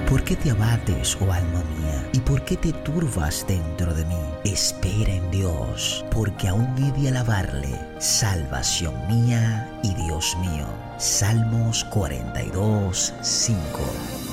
¿Por qué te abates, oh alma mía? ¿Y por qué te turbas dentro de mí? Espera en Dios, porque aún he de alabarle, salvación mía y Dios mío. Salmos 42:5.